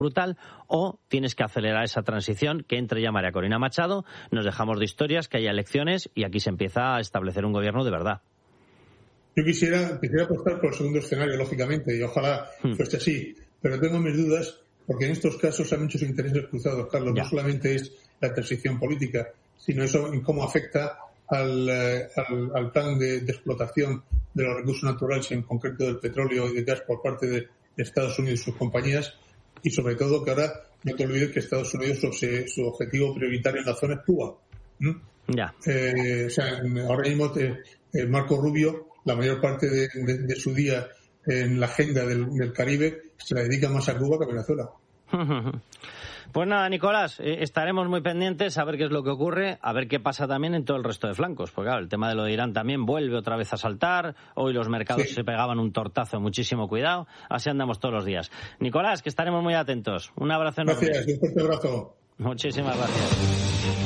brutal, o tienes que acelerar esa transición, que entre ya María Corina Machado, nos dejamos de historias, que haya elecciones y aquí se empieza a establecer un gobierno de verdad. Yo quisiera apostar por el segundo escenario, lógicamente, y ojalá fuese así, pero tengo mis dudas porque en estos casos hay muchos intereses cruzados, Carlos. Ya. No solamente es la transición política, sino eso en cómo afecta al plan de explotación de los recursos naturales, en concreto del petróleo y del gas por parte de Estados Unidos y sus compañías, y sobre todo que ahora no te olvides que Estados Unidos su objetivo prioritario en la zona es Cuba. Ya. Ahora mismo Marco Rubio, la mayor parte de su día en la agenda del Caribe se la dedica más a Cuba que a Venezuela. Pues nada, Nicolás, estaremos muy pendientes a ver qué es lo que ocurre, a ver qué pasa también en todo el resto de flancos, porque claro, el tema de lo de Irán también vuelve otra vez a saltar, hoy los mercados se pegaban un tortazo, muchísimo cuidado, así andamos todos los días. Nicolás, que estaremos muy atentos, un abrazo enorme. Gracias, un fuerte abrazo. Muchísimas gracias.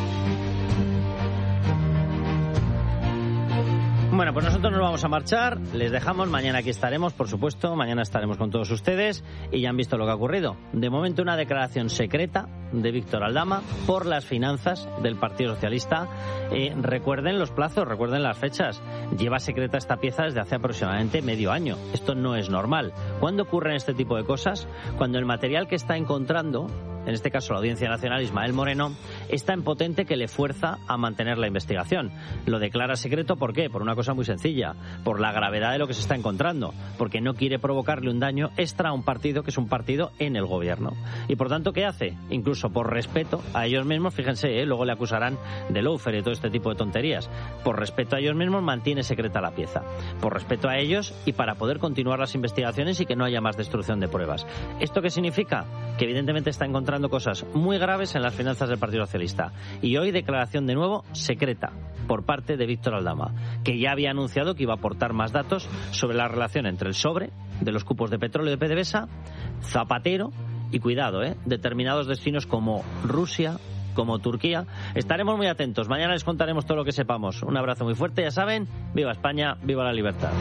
Bueno, pues nosotros nos vamos a marchar, les dejamos, mañana aquí estaremos, por supuesto, mañana estaremos con todos ustedes y ya han visto lo que ha ocurrido. De momento una declaración secreta de Víctor Aldama por las finanzas del Partido Socialista. Recuerden los plazos, recuerden las fechas. Lleva secreta esta pieza desde hace aproximadamente medio año. Esto no es normal. ¿Cuándo ocurren este tipo de cosas? Cuando el material que está encontrando, en este caso la Audiencia Nacional, Ismael Moreno, es tan potente que le fuerza a mantener la investigación. Lo declara secreto, ¿por qué? Por una cosa muy sencilla, por la gravedad de lo que se está encontrando, porque no quiere provocarle un daño extra a un partido que es un partido en el gobierno. Y por tanto, ¿qué hace? Incluso por respeto a ellos mismos, fíjense, luego le acusarán de lawfare y todo este tipo de tonterías. Por respeto a ellos mismos mantiene secreta la pieza. Por respeto a ellos y para poder continuar las investigaciones y que no haya más destrucción de pruebas. ¿Esto qué significa? Que evidentemente está encontrando cosas muy graves en las finanzas del Partido Socialista. Y hoy declaración de nuevo secreta por parte de Víctor Aldama, que ya había anunciado que iba a aportar más datos sobre la relación entre el sobre de los cupos de petróleo de PDVSA, Zapatero y, cuidado, determinados destinos como Rusia, como Turquía. Estaremos muy atentos. Mañana les contaremos todo lo que sepamos. Un abrazo muy fuerte. Ya saben, viva España, viva la libertad.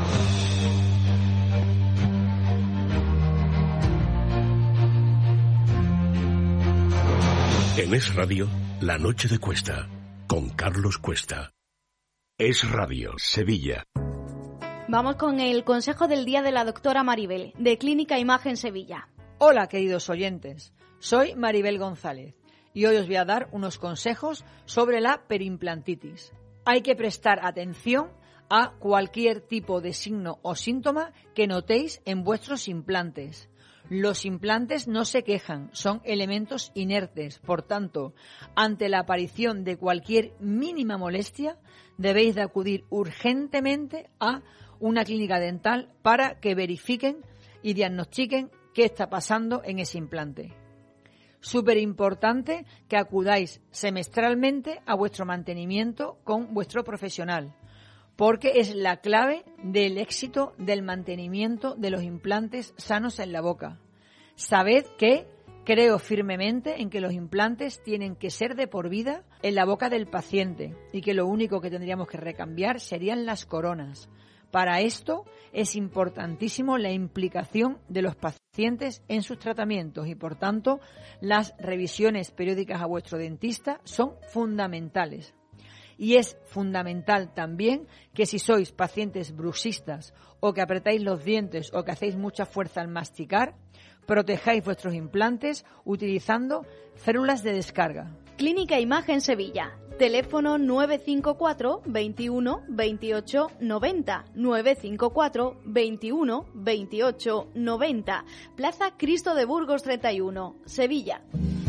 En Es Radio, La Noche de Cuesta, con Carlos Cuesta. Es Radio, Sevilla. Vamos con el consejo del día de la doctora Maribel, de Clínica Imagen Sevilla. Hola, queridos oyentes. Soy Maribel González y hoy os voy a dar unos consejos sobre la periimplantitis. Hay que prestar atención a cualquier tipo de signo o síntoma que notéis en vuestros implantes. Los implantes no se quejan, son elementos inertes. Por tanto, ante la aparición de cualquier mínima molestia, debéis de acudir urgentemente a una clínica dental para que verifiquen y diagnostiquen qué está pasando en ese implante. Súper importante que acudáis semestralmente a vuestro mantenimiento con vuestro profesional, porque es la clave del éxito del mantenimiento de los implantes sanos en la boca. Sabed que creo firmemente en que los implantes tienen que ser de por vida en la boca del paciente y que lo único que tendríamos que recambiar serían las coronas. Para esto es importantísimo la implicación de los pacientes en sus tratamientos y, por tanto, las revisiones periódicas a vuestro dentista son fundamentales. Y es fundamental también que si sois pacientes bruxistas o que apretáis los dientes o que hacéis mucha fuerza al masticar, protejáis vuestros implantes utilizando férulas de descarga. Clínica Imagen Sevilla. Teléfono 954 21 28 90. 954 21 28 90. Plaza Cristo de Burgos 31, Sevilla.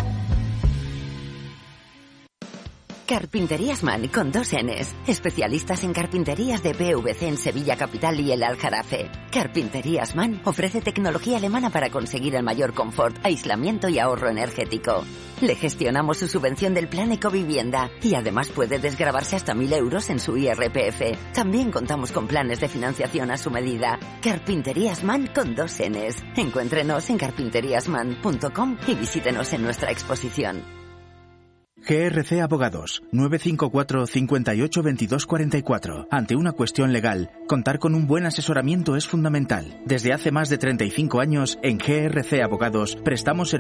Carpinterías Man con 2 Ns. Especialistas en carpinterías de PVC en Sevilla Capital y el Aljarafe. Carpinterías Man ofrece tecnología alemana para conseguir el mayor confort, aislamiento y ahorro energético. Le gestionamos su subvención del Plan Ecovivienda y además puede desgravarse hasta 1.000 euros en su IRPF. También contamos con planes de financiación a su medida. Carpinterías Man con 2 Ns. Encuéntrenos en carpinteriasman.com y visítenos en nuestra exposición. GRC Abogados, 954 58 22 44. Ante una cuestión legal, contar con un buen asesoramiento es fundamental. Desde hace más de 35 años, en GRC Abogados, prestamos servicios